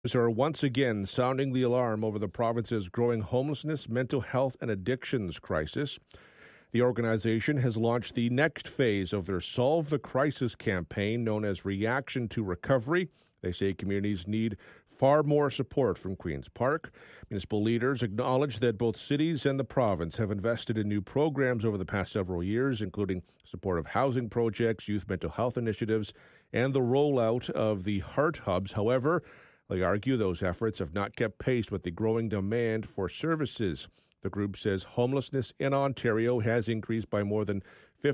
Are once again sounding the alarm over the province's growing homelessness, mental health, and addictions crisis. The organization has launched the next phase of their Solve the Crisis campaign, known as Reaction to Recovery. They say communities need far more support from Queen's Park. Municipal leaders acknowledge that both cities and the province have invested in new programs over the past several years, including supportive housing projects, youth mental health initiatives, and the rollout of the Heart Hubs. However, they argue those efforts have not kept pace with the growing demand for services. The group says homelessness in Ontario has increased by more than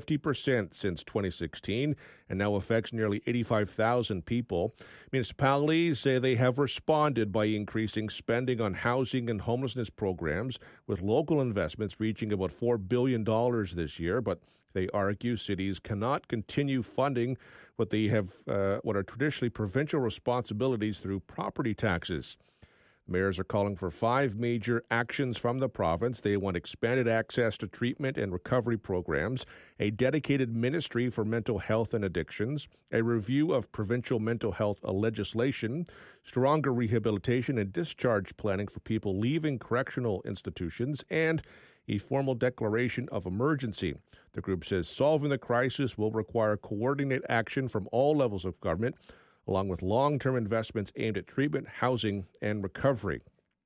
50% since 2016 and now affects nearly 85,000 people. Municipalities say they have responded by increasing spending on housing and homelessness programs, with local investments reaching about $4 billion this year, but they argue cities cannot continue funding what are traditionally provincial responsibilities through property taxes. Mayors are calling for 5 major actions from the province. They want expanded access to treatment and recovery programs, a dedicated ministry for mental health and addictions, a review of provincial mental health legislation, stronger rehabilitation and discharge planning for people leaving correctional institutions, and a formal declaration of emergency. The group says solving the crisis will require coordinated action from all levels of government, along with long-term investments aimed at treatment, housing, and recovery.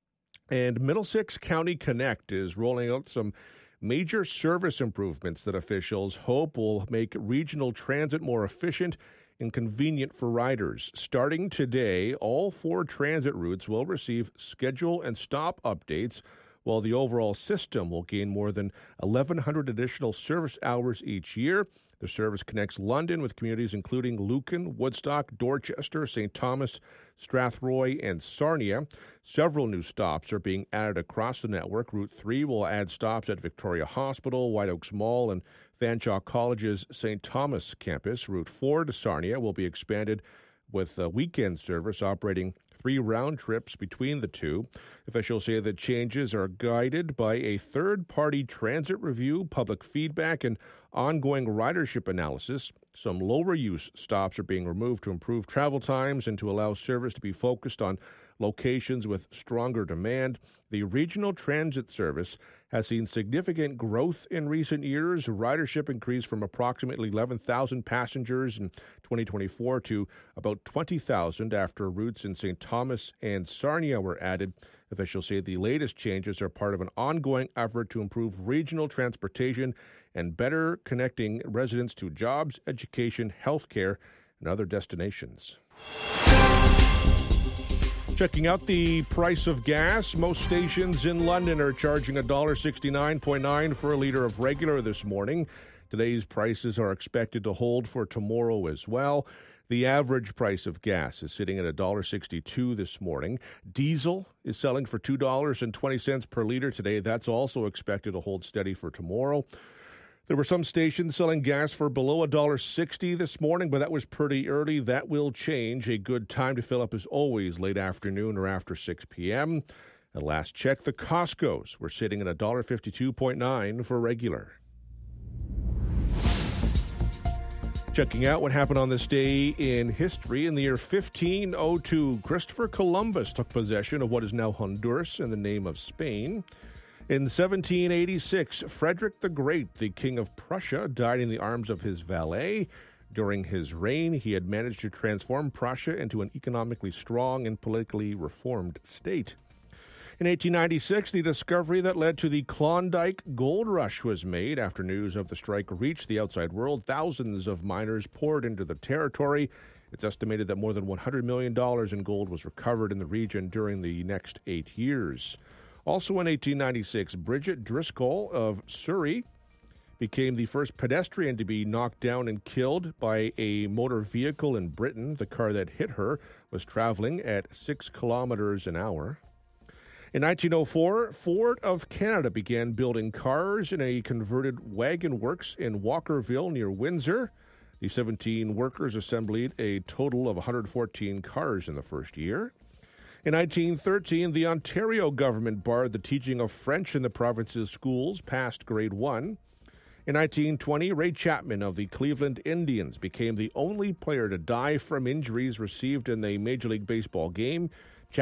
And Middlesex County Connect is rolling out some major service improvements that officials hope will make regional transit more efficient and convenient for riders. Starting today, all 4 transit routes will receive schedule and stop updates, while the overall system will gain more than 1,100 additional service hours each year. The service connects London with communities including Lucan, Woodstock, Dorchester, St. Thomas, Strathroy, and Sarnia. Several new stops are being added across the network. Route 3 will add stops at Victoria Hospital, White Oaks Mall, and Fanshawe College's St. Thomas campus. Route 4 to Sarnia will be expanded with a weekend service operating 3 round trips between the two. Officials say the changes are guided by a third-party transit review, public feedback, and ongoing ridership analysis. Some lower-use stops are being removed to improve travel times and to allow service to be focused on locations with stronger demand. The regional transit service has seen significant growth in recent years. Ridership increased from approximately 11,000 passengers in 2024 to about 20,000 after routes in St. Thomas and Sarnia were added. Officials say the latest changes are part of an ongoing effort to improve regional transportation and better connecting residents to jobs, education, healthcare, and other destinations. Checking out the price of gas, most stations in London are charging $1.69.9 for a litre of regular this morning. Today's prices are expected to hold for tomorrow as well. The average price of gas is sitting at $1.62 this morning. Diesel is selling for $2.20 per litre today. That's also expected to hold steady for tomorrow. There were some stations selling gas for below $1.60 this morning, but that was pretty early. That will change. A good time to fill up is always late afternoon or after 6 p.m. At last check, the Costco's were sitting at $1.52.9 for regular. Checking out what happened on this day in history. In the year 1502, Christopher Columbus took possession of what is now Honduras in the name of Spain. In 1786, Frederick the Great, the King of Prussia, died in the arms of his valet. During his reign, he had managed to transform Prussia into an economically strong and politically reformed state. In 1896, the discovery that led to the Klondike Gold Rush was made. After news of the strike reached the outside world, thousands of miners poured into the territory. It's estimated that more than $100 million in gold was recovered in the region during the next 8 years. Also in 1896, Bridget Driscoll of Surrey became the first pedestrian to be knocked down and killed by a motor vehicle in Britain. The car that hit her was traveling at 6 kilometers an hour. In 1904, Ford of Canada began building cars in a converted wagon works in Walkerville near Windsor. The 17 workers assembled a total of 114 cars in the first year. In 1913, the Ontario government barred the teaching of French in the province's schools past grade 1. In 1920, Ray Chapman of the Cleveland Indians became the only player to die from injuries received in a Major League Baseball game.